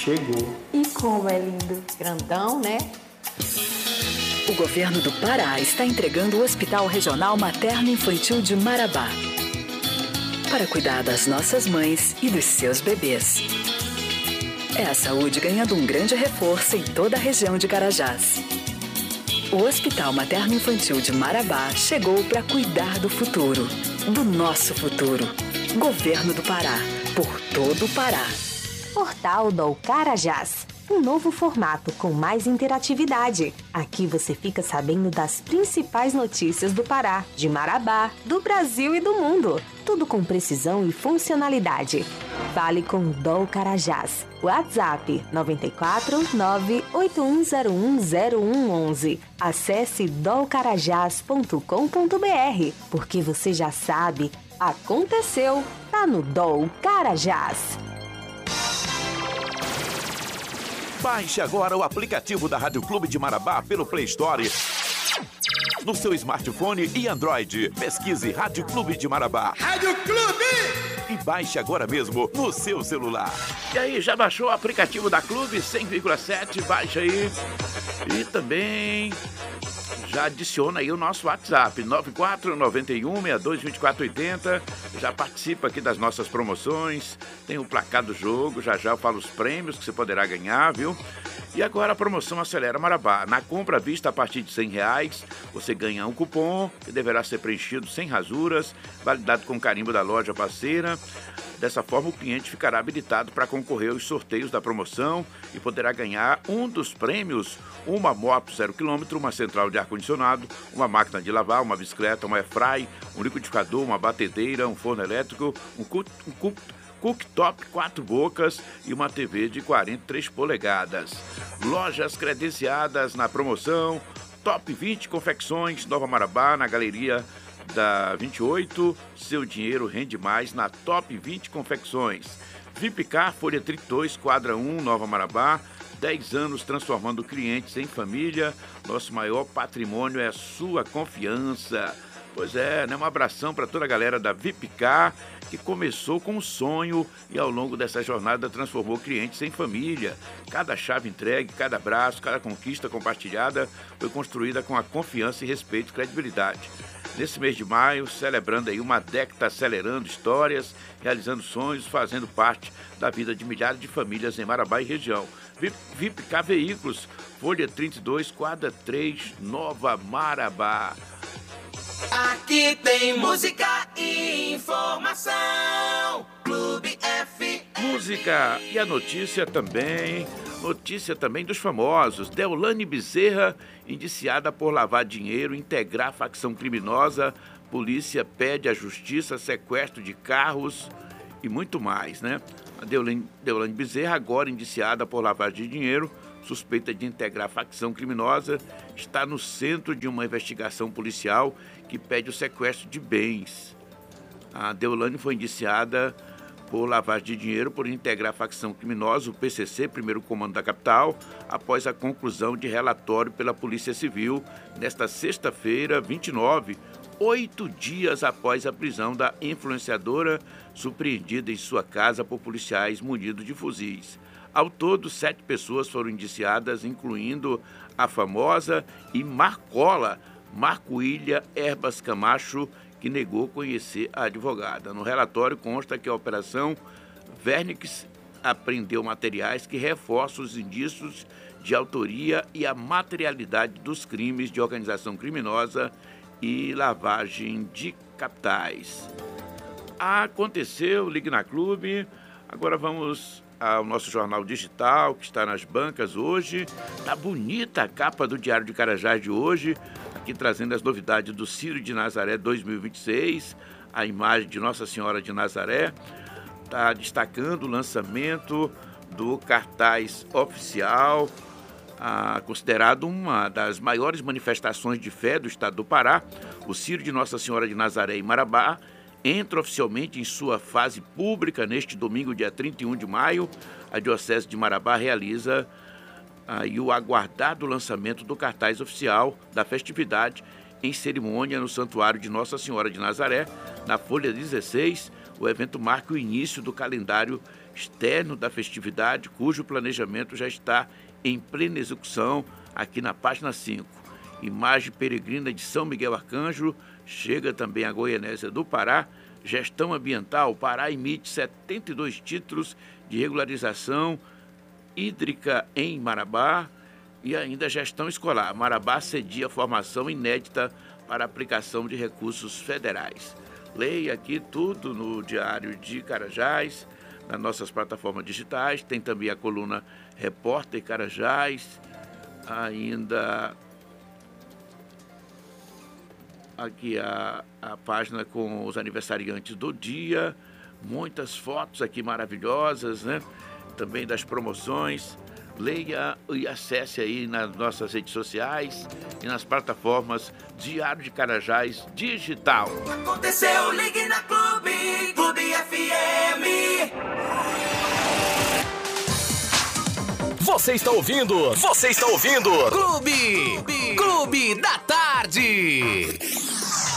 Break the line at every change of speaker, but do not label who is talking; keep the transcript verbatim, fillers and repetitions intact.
chegou.
E como é lindo.
Grandão, né?
O governo do Pará está entregando o Hospital Regional Materno Infantil de Marabá para cuidar das nossas mães e dos seus bebês. É a saúde ganhando um grande reforço em toda a região de Carajás. O Hospital Materno Infantil de Marabá chegou para cuidar do futuro, do nosso futuro. Governo do Pará, por todo o Pará.
Portal do Carajás. Um novo formato com mais interatividade. Aqui você fica sabendo das principais notícias do Pará, de Marabá, do Brasil e do mundo. Tudo com precisão e funcionalidade. Fale com o D O Carajás. WhatsApp nove quatro nove oito um zero um zero um um um. Acesse dolcarajás ponto com ponto b r, porque você já sabe, aconteceu, tá no D O Carajás.
Baixe agora o aplicativo da Rádio Clube de Marabá pelo Play Store no seu smartphone e Android. Pesquise Rádio Clube de Marabá.
Rádio Clube!
E baixe agora mesmo no seu celular.
E aí, já baixou o aplicativo da Clube cem vírgula sete? Baixa aí. E também já adiciona aí o nosso WhatsApp, nove quatro nove um seis dois dois quatro oito zero. Já participa aqui das nossas promoções. Tem o placar do jogo, já já eu falo os prêmios que você poderá ganhar, viu? E agora a promoção Acelera Marabá. Na compra à vista a partir de cem reais, você ganha um cupom que deverá ser preenchido sem rasuras, validado com carimbo da loja parceira. Dessa forma, o cliente ficará habilitado para concorrer aos sorteios da promoção e poderá ganhar um dos prêmios: uma moto zero quilômetro, uma central de ar-condicionado, uma máquina de lavar, uma bicicleta, uma airfry, um liquidificador, uma batedeira, um forno elétrico, um, cu- um cu- cooktop quatro bocas e uma T V de quarenta e três polegadas. Lojas credenciadas na promoção: Top vinte Confecções, Nova Marabá, na Galeria da vinte e oito, seu dinheiro rende mais na Top vinte Confecções. Vipcar, Folha trinta e dois, quadra um, Nova Marabá, dez anos transformando clientes em família. Nosso maior patrimônio é a sua confiança. Pois é, né? Um abração para toda a galera da Vipcar, que começou com um sonho e ao longo dessa jornada transformou clientes em família. Cada chave entregue, cada abraço, cada conquista compartilhada foi construída com a confiança e respeito e credibilidade. Nesse mês de maio, celebrando aí uma década, acelerando histórias, realizando sonhos, fazendo parte da vida de milhares de famílias em Marabá e região. Vipcar Veículos, Folha trinta e dois, quadra três, Nova Marabá.
Aqui tem música e informação. Clube F M.
Música e a notícia também. Notícia também dos famosos. Deolane Bezerra, indiciada por lavar dinheiro, integrar facção criminosa. Polícia pede à justiça sequestro de carros e muito mais, né? A Deolane, Deolane Bezerra, agora indiciada por lavagem de dinheiro, suspeita de integrar facção criminosa, está no centro de uma investigação policial que pede o sequestro de bens. A Deolane foi indiciada por lavagem de dinheiro por integrar a facção criminosa, o P C C, primeiro comando da capital, após a conclusão de relatório pela Polícia Civil, nesta sexta-feira, vinte e nove, oito dias após a prisão da influenciadora, surpreendida em sua casa por policiais munidos de fuzis. Ao todo, sete pessoas foram indiciadas, incluindo a famosa e Marcola, Marco Ilha Herbas Camacho, que negou conhecer a advogada. No relatório consta que a Operação Vernix apreendeu materiais que reforçam os indícios de autoria e a materialidade dos crimes de organização criminosa e lavagem de capitais. Aconteceu, ligue na Clube. Agora vamos ao nosso jornal digital, que está nas bancas hoje. Tá bonita a capa do Diário de Carajás de hoje, aqui trazendo as novidades do Círio de Nazaré dois mil e vinte e seis, a imagem de Nossa Senhora de Nazaré. Está destacando o lançamento do cartaz oficial, ah, considerado uma das maiores manifestações de fé do estado do Pará. O Círio de Nossa Senhora de Nazaré em Marabá entra oficialmente em sua fase pública neste domingo, dia trinta e um de maio. A Diocese de Marabá realiza aí o aguardado lançamento do cartaz oficial da festividade em cerimônia no Santuário de Nossa Senhora de Nazaré. Na folha dezesseis, o evento marca o início do calendário externo da festividade, cujo planejamento já está em plena execução aqui na página cinco. Imagem peregrina de São Miguel Arcanjo, chega também a Goianésia do Pará. Gestão ambiental, o Pará emite setenta e dois títulos de regularização hídrica em Marabá. E ainda gestão escolar, Marabá cedia formação inédita para aplicação de recursos federais. Leia aqui tudo no Diário de Carajás, nas nossas plataformas digitais. Tem também a coluna Repórter Carajás, ainda aqui a, a página com os aniversariantes do dia, muitas fotos aqui maravilhosas, né? Também das promoções. Leia e acesse aí nas nossas redes sociais e nas plataformas Diário de Carajás Digital.
Aconteceu, ligue na Clube, Clube F M.
Você está ouvindo? Você está ouvindo? Clube, Clube, Clube da Tarde.